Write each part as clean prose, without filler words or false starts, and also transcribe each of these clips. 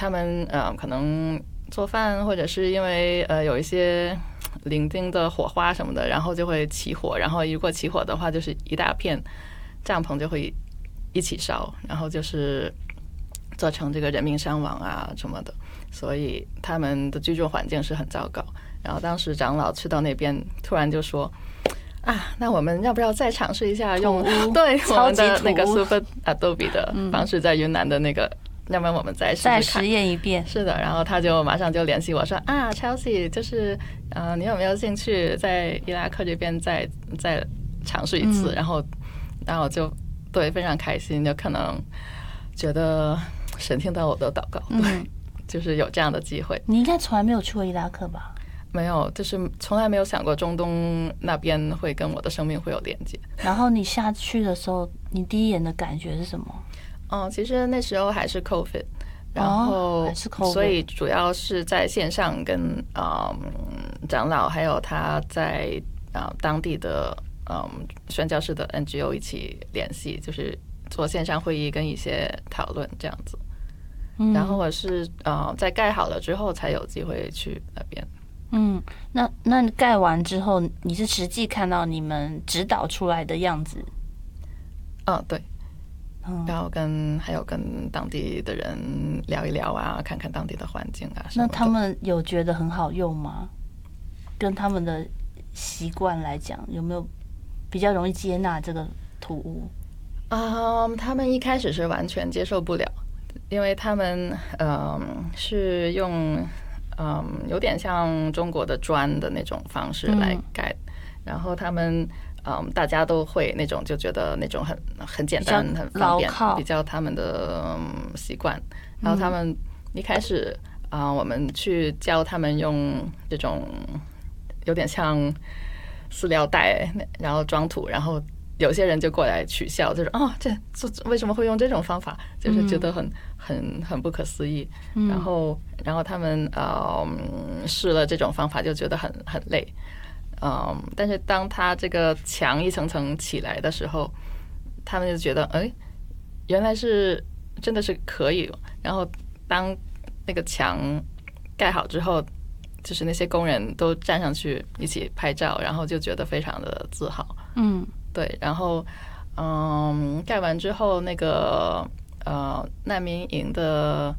他们可能做饭，或者是因为有一些零丁的火花什么的，然后就会起火，然后如果起火的话，就是一大片帐篷就会一起烧，然后就是造成这个人命伤亡啊什么的，所以他们的居住环境是很糟糕。然后当时长老去到那边，突然就说啊，那我们要不要再尝试一下用对我们的那个 Super Adobe 的方式，在云南的那个，要不然我们再试试看， 再实验一遍。 是的，然后他就马上就联系我说啊 ，Chelsea， 就是你有没有兴趣在伊拉克这边再尝试一次？然后我就对非常开心，就可能觉得神听到我的祷告，对，就是有这样的机会。 你应该从来没有去过伊拉克吧？ 没有，就是从来没有想过中东那边会跟我的生命会有连接。 然后你下去的时候，你第一眼的感觉是什么？ 其实那时候还是 COVID， 然后还是 COVID， 所以主要是在线上跟长老还有他在当地的宣教士的 NGO 一起联系，就是做线上会议跟一些讨论这样子。然后我是在盖好了之后才有机会去那边。 那盖完之后，你是实际看到你们指导出来的样子？ 对。然后还有跟当地的人聊一聊啊，看看当地的环境啊什么的。 那他们有觉得很好用吗？跟他们的习惯来讲，有没有比较容易接纳这个图物？ 他们一开始是完全接受不了，因为他们是用有点像中国的砖的那种方式来盖，然后他们大家都会那种，就觉得那种很简单很方便，比较他们的习惯。然后他们一开始我们去教他们用这种有点像饲料袋，然后装土，然后有些人就过来取笑，就是这为什么会用这种方法，就是觉得很不可思议。然后他们试了这种方法，就觉得很累。但是当他这个墙一层层起来的时候，他们就觉得原来是真的是可以。然后当那个墙盖好之后，就是那些工人都站上去一起拍照，然后就觉得非常的自豪。对。然后盖完之后，那个难民营的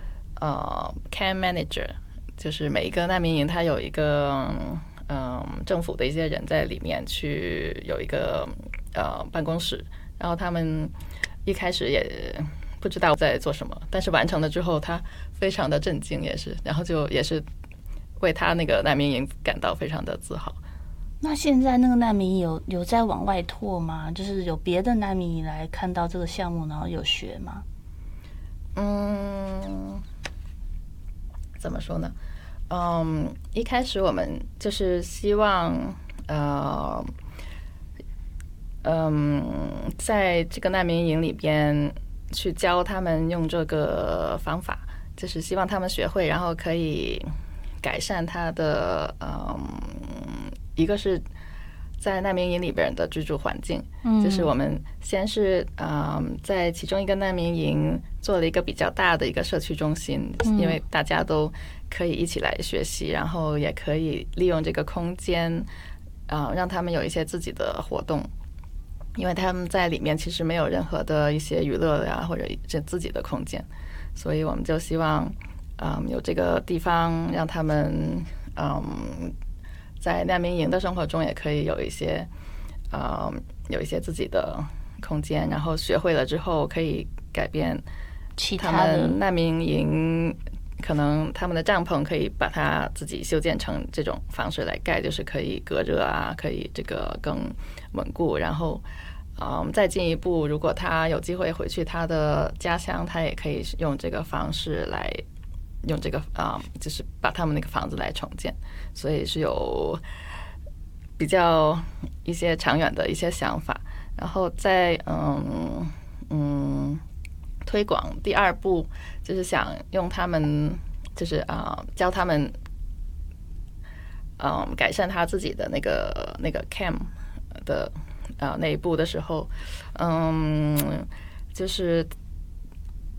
camp manager， 就是每一个难民营它有一个政府的一些人在里面去有一个办公室，然后他们一开始也不知道在做什么，但是完成了之后，他非常的震惊，然后就也是为他那个难民营感到非常的自豪。 那现在那个难民营有在往外拓吗？就是有别的难民营来看到这个项目，然后有学吗？ 怎么说呢？一开始我们就是希望在这个难民营里边去教他们用这个方法，就是希望他们学会，然后可以改善他的一个是在难民营里边的居住环境，就是我们先是在其中一个难民营做了一个比较大的一个社区中心，因为大家都可以一起来学习，然后也可以利用这个空间让他们有一些自己的活动，因为他们在里面其实没有任何的一些娱乐呀或者自己的空间，所以我们就希望有这个地方让他们在难民营的生活中也可以有一些自己的空间，然后学会了之后可以改变他们难民营，可能他们的帐篷可以把它自己修建成这种方式来盖，就是可以隔热啊，可以这个更稳固。然后再进一步，如果他有机会回去他的家乡，他也可以用这个方式来用这个就是把他们那个房子来重建，所以是有比较一些长远的一些想法。然后在推广第二步，就是想用他们，就是教他们改善他自己的那个 camp 的那一步的时候，就是